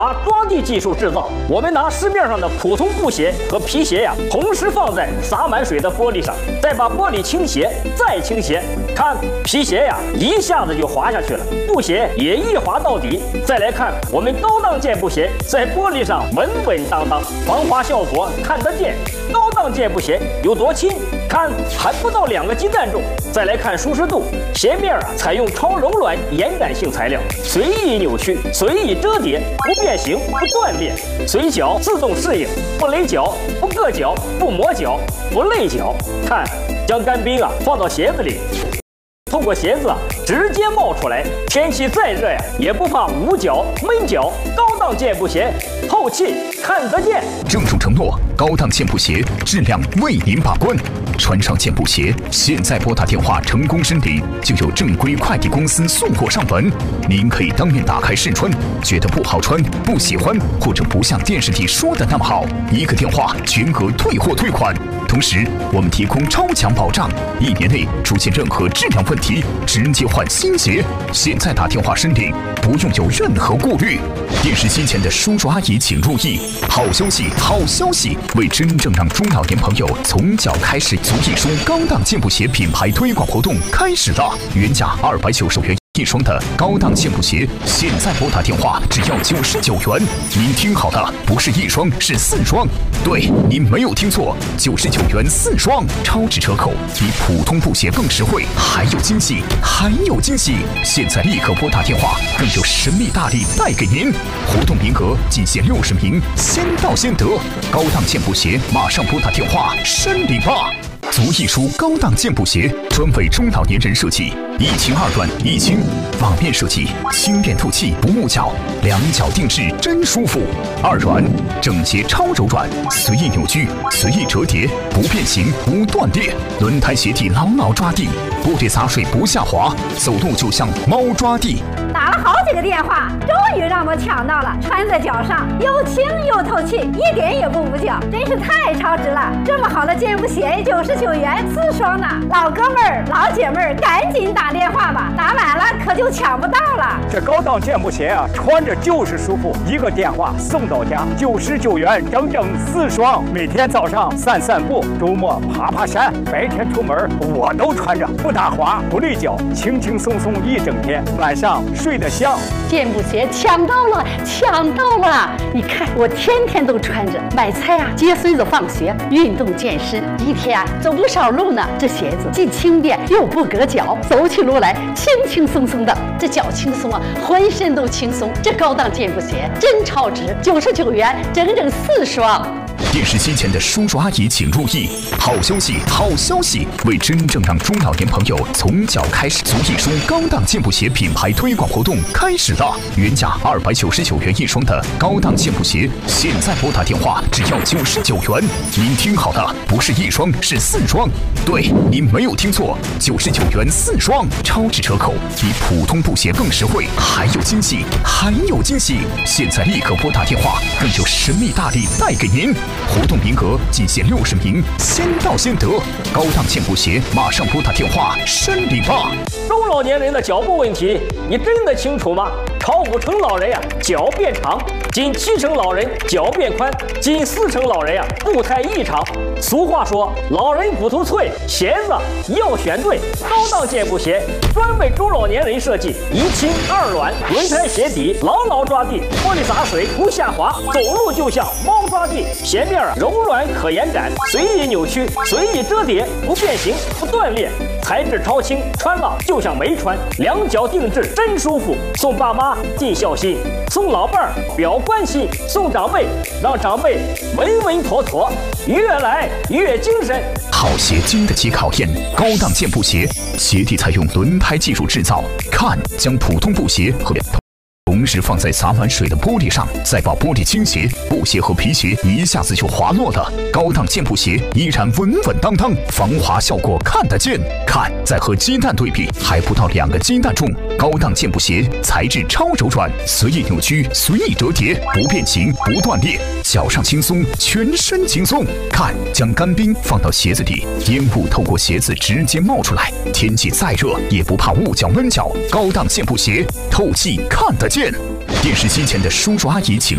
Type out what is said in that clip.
抓地技术制造，我们拿市面上的普通布鞋和皮鞋呀，同时放在洒满水的玻璃上，再把玻璃倾斜，再倾斜，看皮鞋呀，一下子就滑下去了，布鞋也一滑到底。再来看我们高档健步鞋，在玻璃上稳稳当当，防滑效果看得见。高档健步鞋有多轻？看还不到2个鸡蛋重。再来看舒适度，鞋面采用超柔软延展性材料，随意扭曲，随意折叠，不变形，不断裂，随脚自动适应，不勒脚，不硌脚，不磨脚，不累脚。看，将干冰放到鞋子里，透过鞋子直接冒出来，天气再热也不怕捂脚闷脚。高档健步鞋，透气看得见。 郑重承诺，高档健步鞋质量为您把关。穿上健步鞋，现在拨打电话成功申领，就有正规快递公司送货上门。您可以当面打开试穿，觉得不好穿、不喜欢，或者不像电视里说的那么好，1个电话全额退货退款。同时，我们提供超强保障，1年内出现任何质量问题，直接换新鞋。现在打电话申领，不用有任何顾虑。电视机前的叔叔阿姨请入意，好消息，好消息！为真正让中老年朋友从脚开始足一双高档健步鞋品牌推广活动开始了，原价290元1双的高档健步鞋，现在拨打电话只要99元。您听好了，不是1双，是4双。对，您没有听错，99元4双，超值折扣，比普通布鞋更实惠，还有惊喜，还有惊喜！现在立刻拨打电话，更有神秘大礼带给您。活动名额仅限60名，先到先得。高档健步鞋，马上拨打电话申领吧！足一舒高档健步鞋，专为中老年人设计，1轻2软1轻，网面设计，轻便透气，不捂脚，2脚定制真舒服。2软，整洁超柔软，随意扭曲，随意折叠，不变形，不断裂。轮胎鞋底牢牢抓地，玻璃洒水不下滑，走路就像猫抓地。 打了好几个电话，终于让我抢到了，穿在脚上又轻又透气，一点也不捂脚，真是太超值了！这么好的健步鞋，99元4双呢！老哥们儿、老姐妹儿，赶紧打电话吧，打晚了可就抢不到了。 这高档健步鞋穿着就是舒服，1个电话送到家，99元整整4双。每天早上散散步，周末爬爬山，白天出门我都穿着，不打滑，不累脚，轻轻松松一整天，晚上睡得香。 健步鞋抢到了，抢到了！你看我天天都穿着，买菜接孙子放学，运动健身，一天走不少路呢。这鞋子既轻便又不硌脚，走起路来轻轻松松的，这脚轻松浑身都轻松。这高档健步鞋真超值，99元整整4双。 电视机前的叔叔阿姨请入意，好消息，好消息！为真正让中老年朋友从脚开始足一双高档健步鞋品牌推广活动开始了，原价299元1双的高档健步鞋，现在拨打电话只要99元。您听好了，不是1双，是4双。对，您没有听错，99元4双，超值折扣，比普通布鞋更实惠，还有惊喜，还有惊喜！现在立刻拨打电话，更有神秘大礼带给您。活动名额仅限60名，先到先得。高档健步鞋，马上拨打电话申领吧！ 中老年人的脚步问题，你真的清楚吗？超5成老人脚变长，近7成老人脚变宽，近4成老人步态异常。俗话说，老人骨头脆，鞋子要选对。高档健步鞋专为中老年人设计，1轻2软，轮胎鞋底牢牢抓地，玻璃洒水不下滑，走路就像猫抓地。鞋面柔软可延展，随意扭曲，随意折叠，不变形，不断裂，材质超轻，穿了就像没穿。2脚定制真舒服，送爸妈尽孝心，送老伴儿表关心，送长辈让长辈稳稳妥妥，越来越精神。 好鞋经得起考验，高档健步鞋，鞋底采用轮胎技术制造。看，将普通布鞋和同时放在洒满水的玻璃上，再把玻璃倾斜，布鞋和皮鞋一下子就滑落了。高档健步鞋依然稳稳当当，防滑效果看得见。看，再和鸡蛋对比，还不到2个鸡蛋重。高档健步鞋材质超柔软，随意扭曲，随意折叠，不变形，不断裂，脚上轻松，全身轻松。看，将干冰放到鞋子里，烟雾透过鞋子直接冒出来，天气再热也不怕捂脚闷脚。高档健步鞋，透气看得见。电视机前的叔叔阿姨请